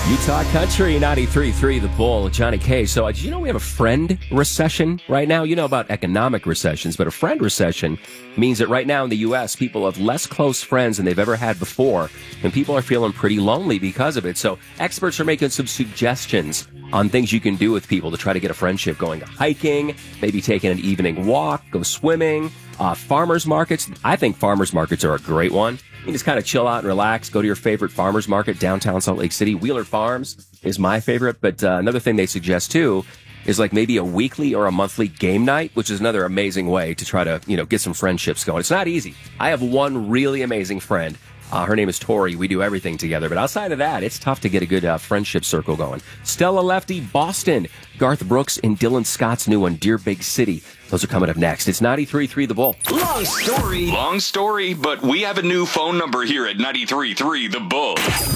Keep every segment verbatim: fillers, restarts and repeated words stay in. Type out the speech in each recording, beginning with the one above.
Utah Country, ninety-three point three The Bull, Johnny K. So, uh, did you know we have a friend recession right now? You know about economic recessions, but a friend recession means that right now in the U S, people have less close friends than they've ever had before, and people are feeling pretty lonely because of it. So, experts are making some suggestions on things you can do with people to try to get a friendship going. Hiking, maybe taking an evening walk, go swimming, uh, farmers markets. I think farmers markets are a great one. You can just kind of chill out and relax, go to your favorite farmer's market, downtown Salt Lake City. Wheeler Farms is my favorite, but uh, another thing they suggest, too, is like maybe a weekly or a monthly game night, which is another amazing way to try to, you know, get some friendships going. It's not easy. I have one really amazing friend. Uh, her name is Tori. We do everything together. But outside of that, it's tough to get a good uh, friendship circle going. Stella Lefty, Boston. Garth Brooks and Dylan Scott's new one, Dear Big City. Those are coming up next. It's ninety-three point three The Bull. Long story. Long story, but we have a new phone number here at ninety-three point three The Bull.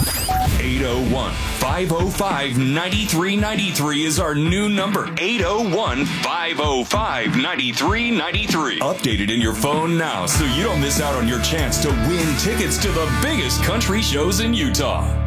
eight oh one, five oh five, nine three nine three is our new number. eight oh one, five oh five, nine three nine three. Update it in your phone now so you don't miss out on your chance to win tickets to the biggest country shows in Utah.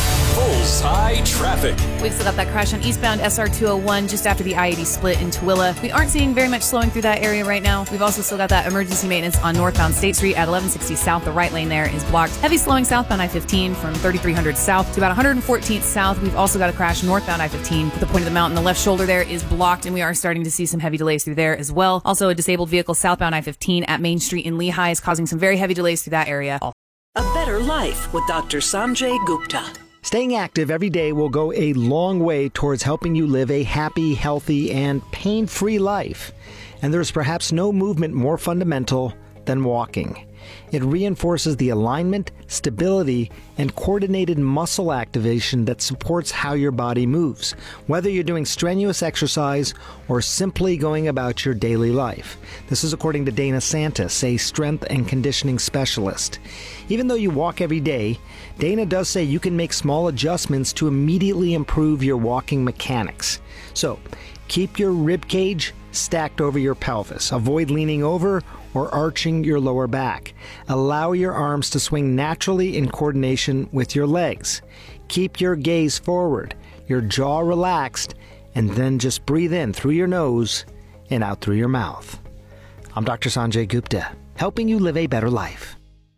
Bullseye traffic. We've still got that crash on eastbound S R two oh one just after the I eighty split in Tooele. We aren't seeing very much slowing through that area right now. We've also still got that emergency maintenance on northbound State Street at eleven sixty South. The right lane there is blocked. Heavy slowing southbound I fifteen from thirty-three hundred South to about one hundred fourteenth South. We've also got a crash northbound I fifteen at the point of the mountain. The left shoulder there is blocked, and we are starting to see some heavy delays through there as well. Also, a disabled vehicle southbound I fifteen at Main Street in Lehigh is causing some very heavy delays through that area. A better life with Doctor Sanjay Gupta. Staying active every day will go a long way towards helping you live a happy, healthy, and pain-free life. And there is perhaps no movement more fundamental than walking. It reinforces the alignment, stability, and coordinated muscle activation that supports how your body moves, whether you're doing strenuous exercise or simply going about your daily life. This is according to Dana Santis, a strength and conditioning specialist. Even though you walk every day, Dana does say you can make small adjustments to immediately improve your walking mechanics. So, keep your rib cage stacked over your pelvis. Avoid leaning over or arching your lower back. Allow your arms to swing naturally in coordination with your legs. Keep your gaze forward, your jaw relaxed, and then just breathe in through your nose and out through your mouth. I'm Doctor Sanjay Gupta, helping you live a better life.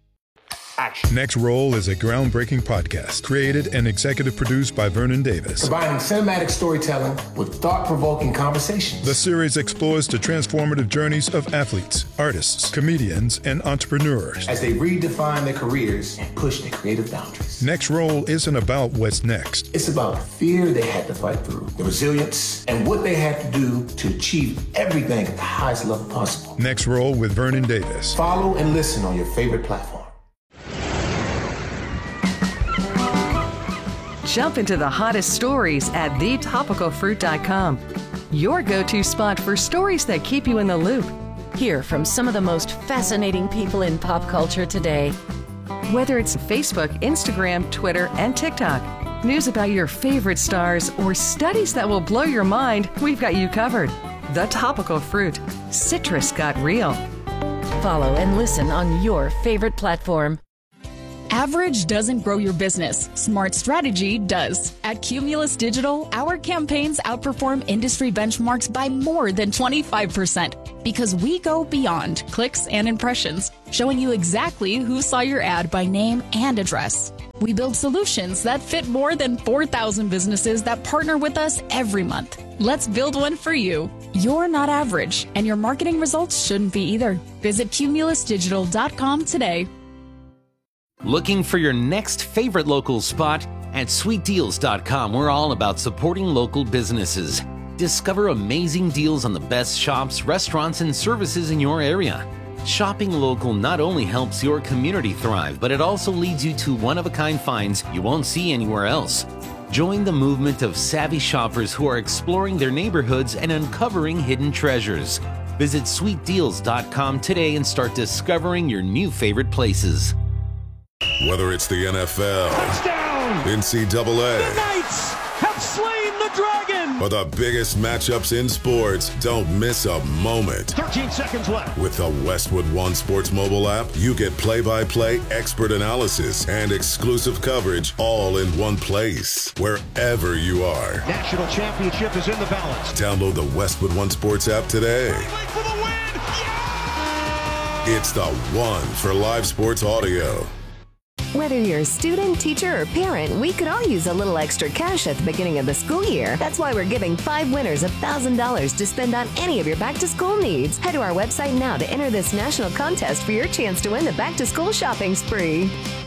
Action. Next Roll is a groundbreaking podcast created and executive produced by Vernon Davis. Combining cinematic storytelling with thought-provoking conversations. The series explores the transformative journeys of athletes, artists, comedians, and entrepreneurs as they redefine their careers and push their creative boundaries. Next Roll isn't about what's next. It's about the fear they had to fight through, the resilience, and what they had to do to achieve everything at the highest level possible. Next Roll with Vernon Davis. Follow and listen on your favorite platform. Jump into the hottest stories at the topical fruit dot com. Your go-to spot for stories that keep you in the loop. Hear from some of the most fascinating people in pop culture today. Whether it's Facebook, Instagram, Twitter, and TikTok, news about your favorite stars, or studies that will blow your mind, we've got you covered. The Topical Fruit. Citrus got real. Follow and listen on your favorite platform. Average doesn't grow your business. Smart strategy does. At Cumulus Digital, our campaigns outperform industry benchmarks by more than twenty-five percent because we go beyond clicks and impressions, showing you exactly who saw your ad by name and address. We build solutions that fit more than four thousand businesses that partner with us every month. Let's build one for you. You're not average, and your marketing results shouldn't be either. Visit cumulus digital dot com today. Looking for your next favorite local spot? At sweet deals dot com, we're all about supporting local businesses. Discover amazing deals on the best shops, restaurants, and services in your area. Shopping local not only helps your community thrive, but it also leads you to one-of-a-kind finds you won't see anywhere else. Join the movement of savvy shoppers who are exploring their neighborhoods and uncovering hidden treasures. Visit sweet deals dot com today and start discovering your new favorite places. Whether it's the N F L, touchdown, N C double A, the Knights have slain the the Dragon! For the biggest matchups in sports, don't miss a moment. thirteen seconds left. With the Westwood One Sports mobile app, you get play-by-play expert analysis and exclusive coverage all in one place, wherever you are. National championship is in the balance. Download the Westwood One Sports app today. For the win! It's the one for live sports audio. Whether you're a student, teacher, or parent, we could all use a little extra cash at the beginning of the school year. That's why we're giving five winners one thousand dollars to spend on any of your back-to-school needs. Head to our website now to enter this national contest for your chance to win the back-to-school shopping spree.